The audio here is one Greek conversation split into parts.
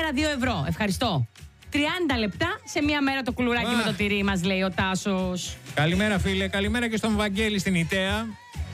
μέρα 2 ευρώ. Ευχαριστώ. 30 λεπτά σε μία μέρα το κουλουράκι με το τυρί μας, λέει ο Τάσος. Καλημέρα, φίλε. Καλημέρα και στον Βαγγέλη στην Ιταία.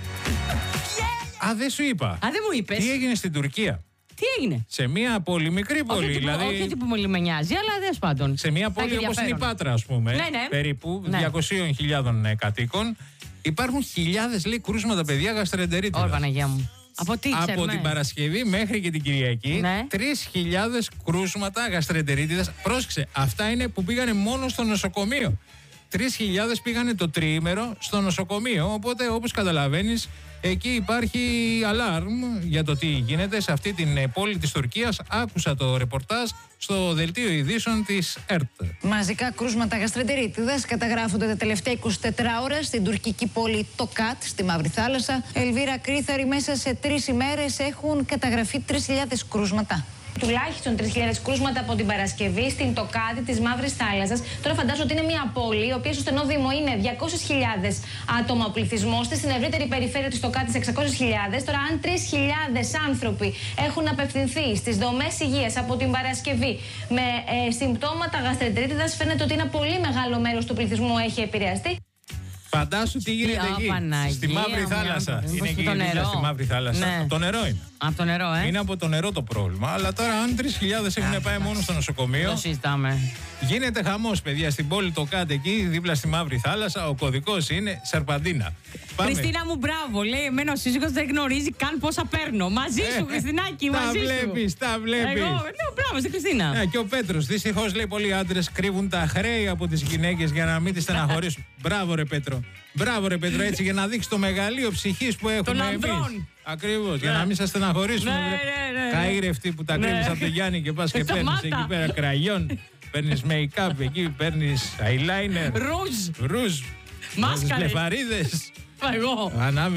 Δεν σου είπα. Δεν μου είπες. Τι έγινε στην Τουρκία. Τι έγινε? Σε μια πολύ μικρή πόλη. Όχι, δηλαδή, όχι ότι που μου με νοιάζει, αλλά τέλος πάντων. Σε μια πόλη όπως είναι η Πάτρα, ας πούμε. Ναι. Περίπου 200.000 κατοίκων. Υπάρχουν χιλιάδες, λέει, κρούσματα, παιδιά, γαστρεντερίτιδας. Ω, Παναγία μου. Από τι ξέρουμε? Από την Παρασκευή μέχρι και την Κυριακή, 3.000 κρούσματα γαστρεντερίτιδας. Πρόσεξε, αυτά είναι που πήγανε μόνο στο νοσοκομείο. 3.000 πήγανε το τριήμερο στο νοσοκομείο. Οπότε, όπως καταλαβαίνεις, εκεί υπάρχει αλάρμ για το τι γίνεται σε αυτή την πόλη της Τουρκίας. Άκουσα το ρεπορτάζ στο δελτίο ειδήσεων της ΕΡΤ. Μαζικά κρούσματα γαστρεντερίτιδας καταγράφονται τα τελευταία 24 ώρα στην τουρκική πόλη Τοκάτ, στη Μαύρη Θάλασσα. Ελβίρα Κρήθαρη, μέσα σε 3 ημέρες έχουν καταγραφεί 3.000 κρούσματα. Τουλάχιστον 3.000 κρούσματα από την Παρασκευή στην Τοκάτη της Μαύρης Θάλασσας. Τώρα φαντάζομαι ότι είναι μια πόλη, η οποία στο στενό δήμο είναι 200.000 άτομα ο πληθυσμός της, στην ευρύτερη περιφέρεια της Τοκάτης 600.000. Τώρα, αν 3.000 άνθρωποι έχουν απευθυνθεί στις δομές υγείας από την Παρασκευή με συμπτώματα γαστρεντερίτιδας, φαίνεται ότι ένα πολύ μεγάλο μέρος του πληθυσμού έχει επηρεαστεί. Φαντάσου τι γίνεται εκεί, στη Μαύρη Θάλασσα. Είναι εκεί στη Μαύρη Θάλασσα. Ναι. Το νερό είναι. Από το νερό, Είναι από το νερό το πρόβλημα. Αλλά τώρα, αν 3.000 έχουν πάει μόνο στο νοσοκομείο. Το συζητάμε. Γίνεται χαμός, παιδιά, στην πόλη το κάτω εκεί, δίπλα στη Μαύρη Θάλασσα. Ο κωδικός είναι Σερπαντίνα. Χριστίνα μου, μπράβο. Λέει, εμένα ο σύζυγος δεν γνωρίζει καν πόσα παίρνω. Μαζί σου, Χριστινάκη, μαζί σου. Τα βλέπεις. Εγώ, μπράβο στην Χριστίνα. Και ο Πέτρος, δυστυχώς, λέει, πολλοί άντρες κρύβουν τα χρέη από τις γυναίκες για να μην τις στεναχωρήσουν. Μπράβο, ρε Πέτρο. Μπράβο, ρε Πέτρο, έτσι για να δείξει το μεγαλείο ψυχής που έχουμε εμείς. Ακριβώς, για να μην σας στεναχωρήσουμε. Καήρευτοι που τα κρύβεις από τον Γιάννη και πας και παίρνεις εκεί πέρα κραγιόν. Παίρνεις make-up εκεί, παίρνεις eyeliner. Ρουζ. Μάσκαρες. Λεφαρίδες. Εγώ.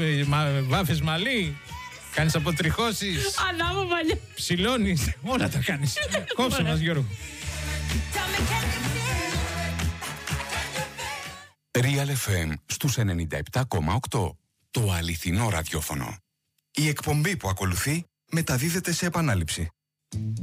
Βάφες μαλλί. Κάνεις αποτριχώσεις. Ανάβω μαλλιά. Ψηλώνεις. Όλα τα κάνεις. Κόψε μας, Γιώργο. Real FM στους 97,8. Το αληθινό ραδιόφωνο. Η εκπομπή που ακολουθεί μεταδίδεται σε επανάληψη.